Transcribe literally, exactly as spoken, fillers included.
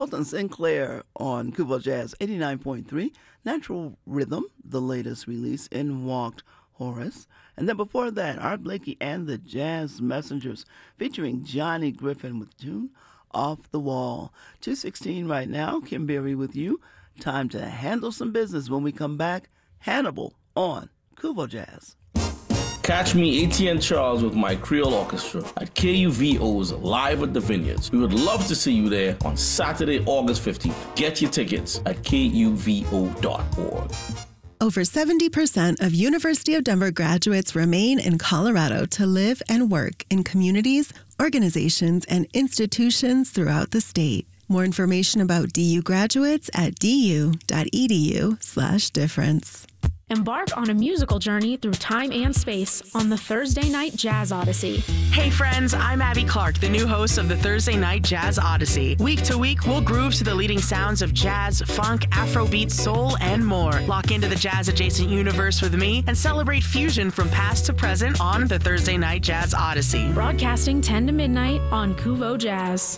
Alton Sinclair on Kubo Jazz eighty-nine point three, Natural Rhythm, the latest release in Walked Horace. And then before that, Art Blakey and the Jazz Messengers featuring Johnny Griffin with tune Off the Wall. two sixteen right now, Kim Berry with you. Time to handle some business when we come back. Hannibal on Kubo Jazz. Catch me, A T N Charles, with my Creole Orchestra at K U V O's Live at the Vineyards. We would love to see you there on Saturday, August fifteenth. Get your tickets at K U V O dot org. Over seventy percent of University of Denver graduates remain in Colorado to live and work in communities, organizations, and institutions throughout the state. More information about D U graduates at du.edu slash difference. Embark on a musical journey through time and space on the Thursday Night Jazz Odyssey. Hey friends, I'm Abby Clark, the new host of the Thursday Night Jazz Odyssey. Week to week, we'll groove to the leading sounds of jazz, funk, Afrobeat, soul, and more. Lock into the jazz-adjacent universe with me and celebrate fusion from past to present on the Thursday Night Jazz Odyssey. Broadcasting ten to midnight on Kuvo Jazz.